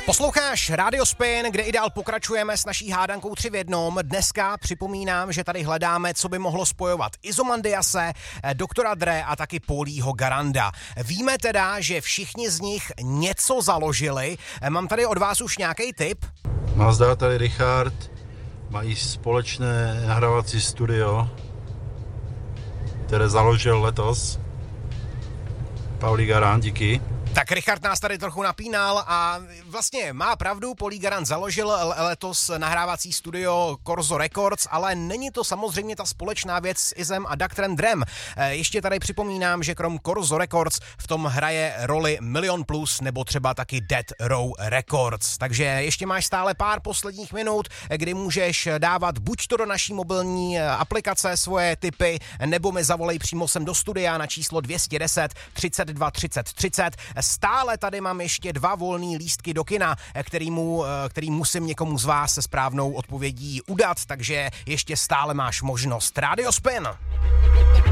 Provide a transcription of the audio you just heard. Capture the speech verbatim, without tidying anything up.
Posloucháš Radio Spin, kde i dál pokračujeme s naší hádankou tři v jednom. Dneska připomínám, že tady hledáme, co by mohlo spojovat Izomandiase, doktora Dre a taky Paulího Garanda. Víme teda, že všichni z nich něco založili. Mám tady od vás už nějaký tip? Nazdar, tady Richard. Mají společné nahrávací studio, které založil letos Paulí Garand, díky. Tak Richard nás tady trochu napínal a vlastně má pravdu, Paulí Garand založil letos nahrávací studio Corzo Records, ale není to samozřejmě ta společná věc s Izem a doktorem Drem. Ještě tady připomínám, že krom Corzo Records v tom hraje roli Million Plus nebo třeba taky Death Row Records. Takže ještě máš stále pár posledních minut, kdy můžeš dávat buď to do naší mobilní aplikace svoje tipy, nebo mi zavolej přímo sem do studia na číslo dvě stě deset třicet dva třicet třicet. Stále tady mám ještě dva volný lístky do kina, kterýmu, který musím někomu z vás se správnou odpovědí udat, takže ještě stále máš možnost. Radio Spin.